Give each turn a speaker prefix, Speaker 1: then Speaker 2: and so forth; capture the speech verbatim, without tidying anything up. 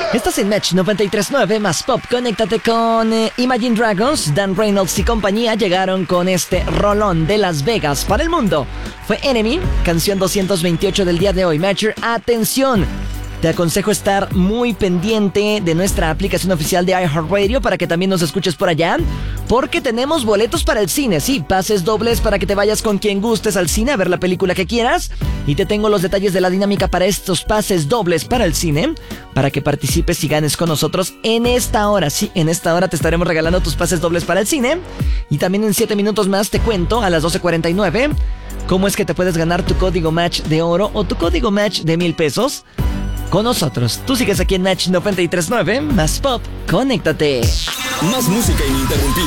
Speaker 1: Estás en Match noventa y tres punto nueve más Pop. Conéctate con eh, Imagine Dragons. Dan Reynolds y compañía llegaron con este rolón de Las Vegas para el mundo. Fue Enemy, canción doscientos veintiocho del día de hoy. Matcher, atención. Te aconsejo estar muy pendiente de nuestra aplicación oficial de iHeartRadio para que también nos escuches por allá, porque tenemos boletos para el cine, sí, pases dobles para que te vayas con quien gustes al cine a ver la película que quieras. Y te tengo los detalles de la dinámica para estos pases dobles para el cine, para que participes y ganes con nosotros en esta hora. Sí, en esta hora te estaremos regalando tus pases dobles para el cine. Y también en siete minutos más te cuento, a las doce cuarenta y nueve, cómo es que te puedes ganar tu código Match de oro o tu código Match de mil pesos con nosotros. Tú sigues aquí en Match noventa y tres punto nueve más Pop. Conéctate.
Speaker 2: Más música ininterrumpida.